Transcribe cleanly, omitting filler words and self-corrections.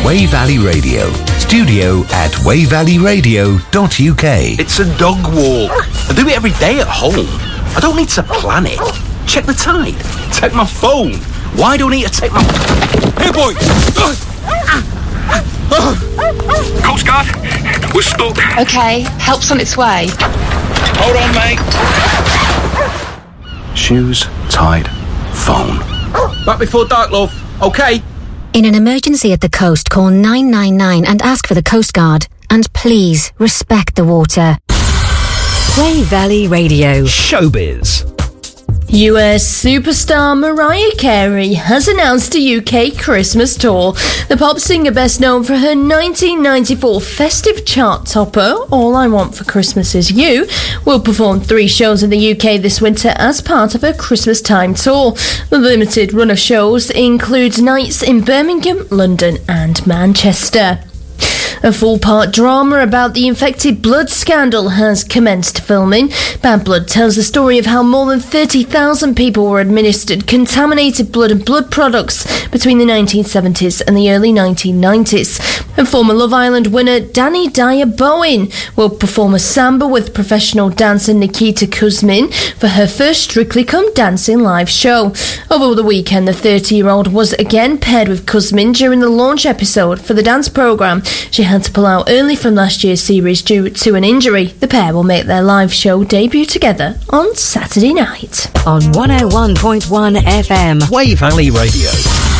Wey Valley Radio. studio@wayvalleyradio.uk. It's a dog walk. I do it every day at home. I don't need to plan it. Check the tide. Take my phone. Why do I need to take my... Hey, boy! Coast Guard, we're stuck. OK, help's on its way. Hold on, mate. Shoes, tide, phone. Back before dark, love. OK? In an emergency at the coast, call 999 and ask for the Coast Guard. And please, respect the water. Wey Valley Radio. Showbiz. US superstar Mariah Carey has announced a UK Christmas tour. The pop singer, best known for her 1994 festive chart topper, All I Want for Christmas Is You, will perform 3 shows in the UK this winter as part of her Christmas time tour. The limited run of shows includes nights in Birmingham, London and Manchester. A full-part drama about the infected blood scandal has commenced filming. Bad Blood tells the story of how more than 30,000 people were administered contaminated blood and blood products between the 1970s and the early 1990s. And former Love Island winner Danny Dyer Bowen will perform a samba with professional dancer Nikita Kuzmin for her first Strictly Come Dancing live show. Over the weekend, the 30-year-old was again paired with Kuzmin during the launch episode for the dance programme. She had to pull out early from last year's series due to an injury. The pair will make their live show debut together on Saturday night. On 101.1 FM. Wey Valley Radio.